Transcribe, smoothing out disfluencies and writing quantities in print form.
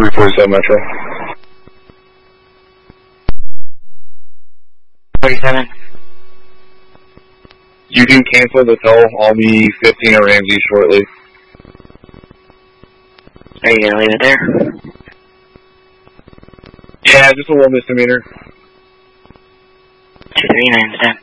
347 Metro. 37. You can cancel the tow. I'll be 15 at Ramsey shortly. Are you going to leave it there? Yeah, just a little misdemeanor. 239,